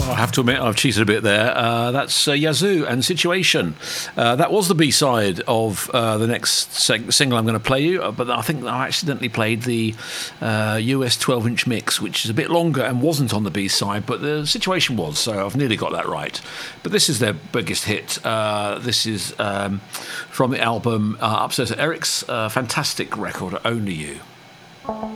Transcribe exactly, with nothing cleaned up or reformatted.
I have to admit, I've cheated a bit there. Uh, that's uh, Yazoo and Situation. Uh, that was the B-side of uh, the next seg- single I'm going to play you, but I think I accidentally played the uh, U S twelve-inch mix, which is a bit longer and wasn't on the B-side, but the Situation was, so I've nearly got that right. But this is their biggest hit. Uh, this is um, from the album uh, Upstairs at Eric's, uh, fantastic record, Only You.